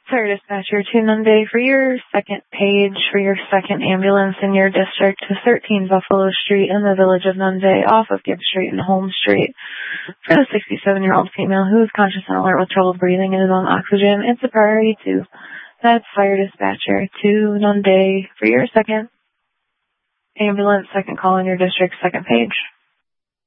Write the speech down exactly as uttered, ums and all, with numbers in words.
Fire dispatcher to Nunde for your second page for your second ambulance in your district to thirteen Buffalo Street in the village of Nunde off of Gibbs Street and Holmes Street for the sixty-seven-year-old female who is conscious and alert with trouble breathing and is on oxygen. It's a priority two. That's fire dispatcher to Nunde for your second ambulance, second call in your district, second page.